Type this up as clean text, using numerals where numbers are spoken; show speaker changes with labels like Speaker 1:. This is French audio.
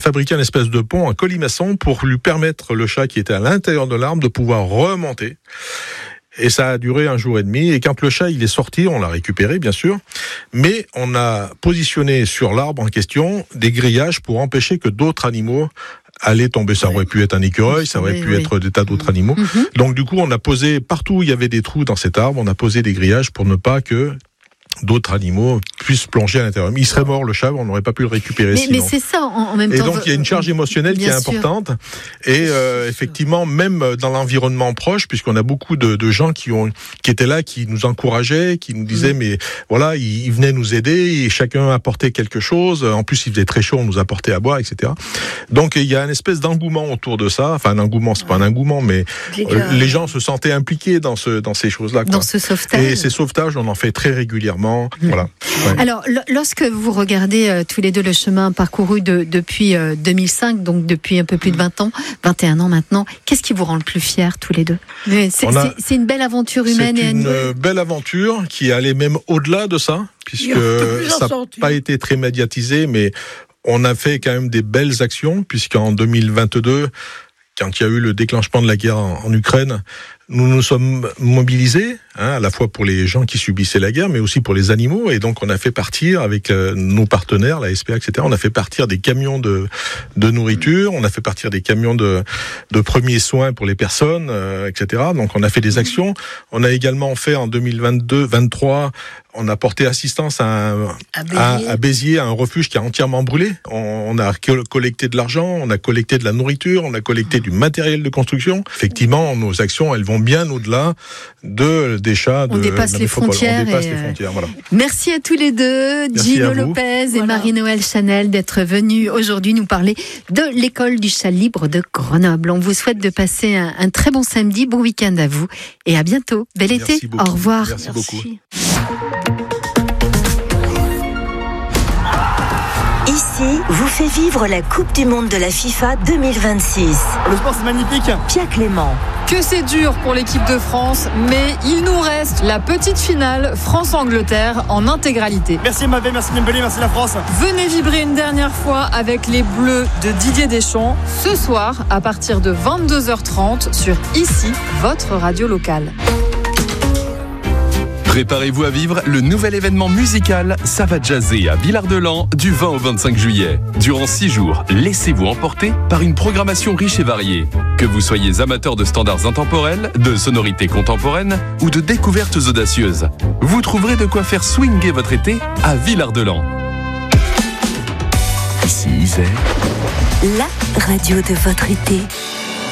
Speaker 1: fabriqué un espèce de pont, un colimaçon, pour lui permettre, le chat qui était à l'intérieur de l'arbre, de pouvoir remonter. Et ça a duré 1 jour et demi. Et quand le chat il est sorti, on l'a récupéré bien sûr, mais on a positionné sur l'arbre en question des grillages pour empêcher que d'autres animaux allaient tomber. Ça aurait pu être un écureuil, ça aurait pu être des tas d'autres animaux. Donc du coup, on a posé partout où il y avait des trous dans cet arbre, on a posé des grillages pour ne pas que d'autres animaux puissent plonger à l'intérieur. Il serait mort, le chat, on n'aurait pas pu le récupérer sinon.
Speaker 2: Mais c'est ça, en même temps.
Speaker 1: Et donc, il y a une charge émotionnelle qui est importante. Et effectivement, même dans l'environnement proche, puisqu'on a beaucoup de gens qui étaient là, qui nous encourageaient, qui nous disaient, mais voilà, ils venaient nous aider, et chacun apportait quelque chose. En plus, il faisait très chaud, on nous apportait à boire, etc. Donc, il y a une espèce d'engouement autour de ça. Enfin, un engouement, c'est pas un engouement, mais les gens se sentaient impliqués dans ces choses-là.
Speaker 2: Dans ce sauvetage.
Speaker 1: Et ces sauvetages, on en fait très régulièrement. Voilà. Ouais.
Speaker 2: Alors, lorsque vous regardez tous les deux le chemin parcouru depuis 2005, donc depuis un peu plus de 20 ans, 21 ans maintenant, qu'est-ce qui vous rend le plus fiers tous les deux ? C'est une belle aventure humaine.
Speaker 1: C'est une belle aventure qui allait même au-delà de ça, puisque ça n'a pas été très médiatisé, mais on a fait quand même des belles actions, puisqu'en 2022, quand il y a eu le déclenchement de la guerre en Ukraine, nous nous sommes mobilisés, à la fois pour les gens qui subissaient la guerre, mais aussi pour les animaux. Et donc, on a fait partir avec nos partenaires, la SPA, etc., on a fait partir des camions de nourriture, on a fait partir des camions de premiers soins pour les personnes, etc. Donc, on a fait des actions. On a également fait en 2022-23, on a porté assistance à Béziers, à un refuge qui a entièrement brûlé. On a collecté de l'argent, on a collecté de la nourriture, on a collecté du matériel de construction. Effectivement, nos actions, elles vont bien au-delà des chats.
Speaker 2: On dépasse les frontières.
Speaker 1: Voilà.
Speaker 2: Merci à tous les deux, Gino Lopez et Marie-Noëlle Chanel, d'être venus aujourd'hui nous parler de l'école du chat libre de Grenoble. On vous souhaite de passer un très bon samedi, bon week-end à vous et à bientôt. Bel été.
Speaker 1: Beaucoup.
Speaker 2: Au revoir.
Speaker 1: Merci beaucoup.
Speaker 3: Ici, vous fait vivre la Coupe du Monde de la FIFA 2026.
Speaker 4: Le sport, c'est magnifique.
Speaker 3: Pierre Clément.
Speaker 5: Que c'est dur pour l'équipe de France, mais il nous reste la petite finale France-Angleterre en intégralité.
Speaker 4: Merci Mbappé, merci Dembélé, merci la France.
Speaker 5: Venez vibrer une dernière fois avec les Bleus de Didier Deschamps, ce soir à partir de 22h30 sur Ici, votre radio locale.
Speaker 6: Préparez-vous à vivre le nouvel événement musical Ça va jazzer à Villard-de-Lans du 20 au 25 juillet. Durant 6 jours, laissez-vous emporter par une programmation riche et variée. Que vous soyez amateur de standards intemporels, de sonorités contemporaines ou de découvertes audacieuses, vous trouverez de quoi faire swinger votre été à Villard-de-Lans. Ici Isère.
Speaker 3: La radio de votre été.